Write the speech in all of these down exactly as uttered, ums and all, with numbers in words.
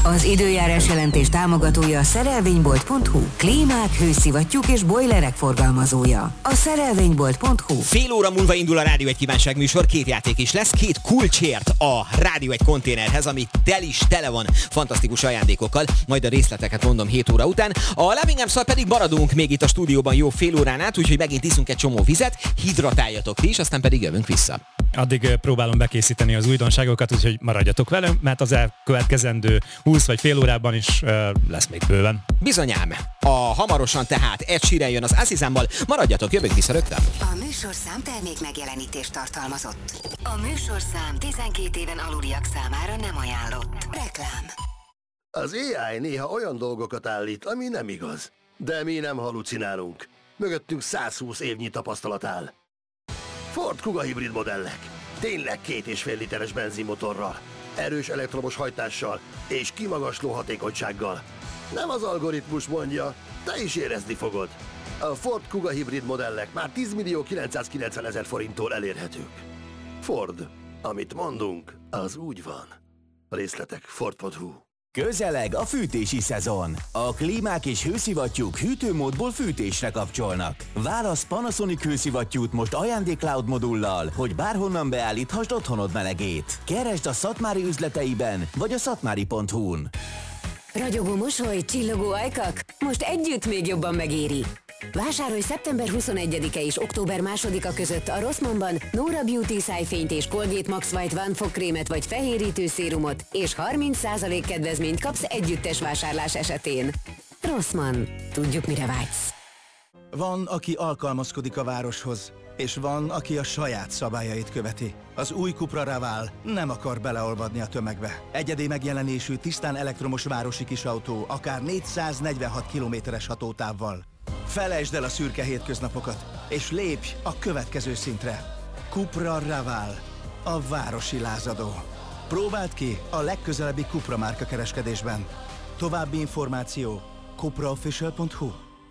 Az időjárás jelentés támogatója a szerelvénybolt pont hu. Klímák, hőszivattyúk és bojlerek forgalmazója. A szerelvénybolt pont hu. Fél óra múlva indul a Rádió egy kívánság műsor, két játék is lesz, két kulcsért a Rádió egy konténerhez, ami tel is tele van fantasztikus ajándékokkal, majd a részleteket mondom hét óra után. A Loving Amp-szal pedig maradunk még itt a stúdióban jó fél órán át, úgyhogy megint iszunk egy csomó vizet, hidratáljatok ti is, aztán pedig jövünk vissza. Addig próbálom bekészíteni az újdonságokat, úgyhogy maradjatok velem, mert az elkövetkezendő húsz vagy fél órában is uh, lesz még bőven. Bizonyám. A hamarosan tehát Ed Sheeran jön az Azizámmal, maradjatok, jövök vissza rögtön. A műsorszám termék megjelenítést tartalmazott. A műsorszám tizenkét éven aluliak számára nem ajánlott. Reklám. Az á i néha olyan dolgokat állít, ami nem igaz. De mi nem halucinálunk. Mögöttünk száz húsz évnyi tapasztalat áll. Ford Kuga hibrid modellek. Tényleg két és fél literes benzinmotorral, erős elektromos hajtással és kimagasló hatékonysággal. Nem az algoritmus mondja, te is érezni fogod. A Ford Kuga hibrid modellek már tíz millió kilencszázkilencven ezer forinttól elérhetők. Ford, amit mondunk, az úgy van. Részletek Ford pont hu. Közeleg a fűtési szezon. A klímák és hőszivattyúk hűtőmódból fűtésre kapcsolnak. Válasz Panasonic hőszivattyút most ajándék-cloud modullal, hogy bárhonnan beállíthasd otthonod melegét. Keresd a Szatmári üzleteiben, vagy a szatmári pont hu-n. Ragyogó mosoly, csillogó ajkak, most együtt még jobban megéri. Vásárolj szeptember huszonegyedike és október másodika között a Rossmannban Nora Beauty szájfényt és Colgate Max White One fogkrémet vagy fehérítő szérumot, és harminc százalék kedvezményt kapsz együttes vásárlás esetén. Rossmann. Tudjuk, mire vágysz. Van, aki alkalmazkodik a városhoz, és van, aki a saját szabályait követi. Az új Cupra Raval nem akar beleolvadni a tömegbe. Egyedi megjelenésű, tisztán elektromos városi kisautó, akár négyszáznegyvenhat kilométeres hatótávval. Felejtsd el a szürke hétköznapokat, és lépj a következő szintre. Cupra Raval, a városi lázadó. Próbáld ki a legközelebbi Cupra márka kereskedésben. További információ cupra official pont hu.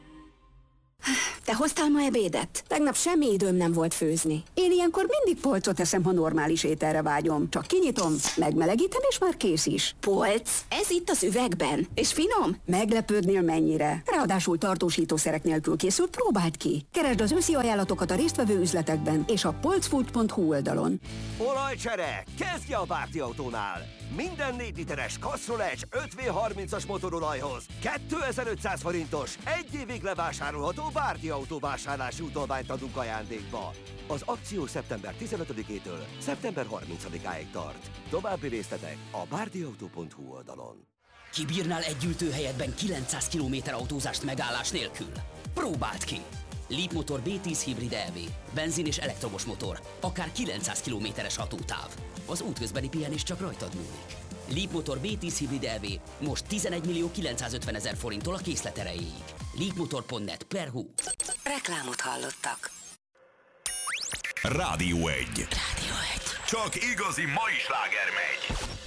Te hoztál ma ebédet? Tegnap semmi időm nem volt főzni. Én ilyenkor mindig polcot eszem, ha normális ételre vágyom. Csak kinyitom, megmelegítem, és már kész is. Polc? Ez itt az üvegben. És finom? Meglepődnél mennyire. Ráadásul tartósítószerek nélkül készült, próbáld ki. Keresd az őszi ajánlatokat a résztvevő üzletekben és a polcfood pont hu oldalon. Olajcsere! Kezdje a Bárdi Autónál! Minden négy literes Castrol öt vé harmincas motorolajhoz kétezer-ötszáz forintos, egy évig levásárolható Bárdi Autó vásárlási utalványt adunk ajándékba. Az akció szeptember tizenötödikétől szeptember harmincadikáig tart. További részletek a bárdiautó pont hu oldalon. Kibírnál egy ültőhelyedben kilencszáz kilométer autózást megállás nélkül? Próbáld ki! Leapmotor bé tíz hibrid é vé, benzin és elektromos motor, akár kilencszáz kilométeres hatótáv. Az útközbeni pihenés csak rajtad múlik. Leapmotor bé tíz hibrid é vé most tizenegy millió kilencszázötven ezer forinttól a készlet erejéig. leapmotor pont net per hu. Reklámot hallottak. Rádió egy. Rádió egy. Csak igazi mai sláger megy.